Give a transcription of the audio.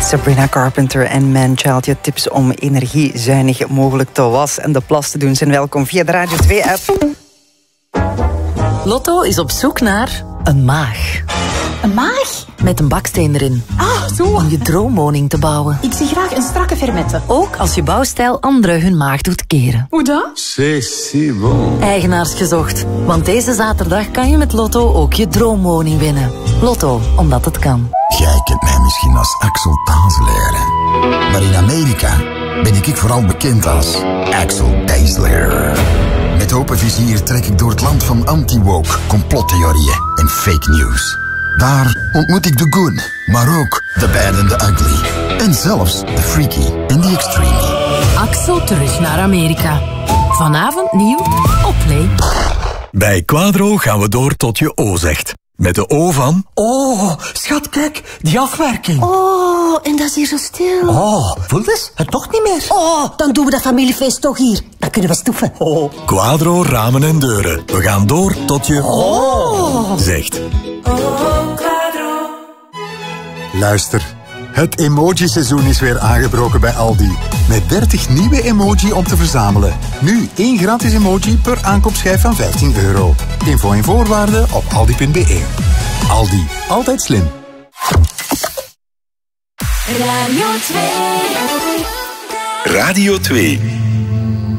Sabrina Carpenter en Manchild. Je tips om energiezuinig mogelijk te wassen en de plas te doen zijn welkom via de Radio 2-app. Lotto is op zoek naar een maag. Een maag? Met een baksteen erin. Ah, zo. Om je droomwoning te bouwen. Ik zie graag een strakke fermette. Ook als je bouwstijl anderen hun maag doet keren. Hoe dan? C'est si bon. Eigenaars gezocht. Want deze zaterdag kan je met Lotto ook je droomwoning winnen. Lotto, omdat het kan. Jij kent mij misschien als Axel Tazelaar. Maar in Amerika ben ik vooral bekend als Axel Tazelaar. Met open vizier trek ik door het land van anti-woke, complottheorieën en fake news. Daar ontmoet ik de good, maar ook de bad and the ugly. En zelfs de freaky en the extreme. Axel terug naar Amerika. Vanavond nieuw op Play. Bij Quadro gaan we door tot je O zegt. Met de O van... Oh, schat, kijk, die afwerking. Oh, en dat is hier zo stil. Oh, voel eens, het toch niet meer. Oh, dan doen we dat familiefeest toch hier. Dan kunnen we stoeven. Oh. Quadro ramen en deuren. We gaan door tot je... zegt. Luister, het emoji-seizoen is weer aangebroken bij Aldi. Met 30 nieuwe emoji om te verzamelen. Nu 1 gratis emoji per aankoopschijf van €15. Info en voorwaarden op aldi.be. Aldi, altijd slim. Radio 2. Radio 2.